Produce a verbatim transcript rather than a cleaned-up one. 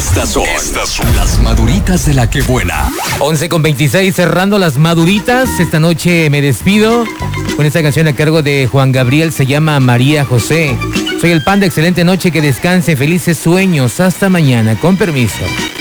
Estas son, Estas son las maduritas de la que buena. once con veintiséis, cerrando las maduritas. Esta noche me despido con esta canción a cargo de Juan Gabriel, se llama María José. Soy el Panda, excelente noche, que descanse, felices sueños, hasta mañana, con permiso.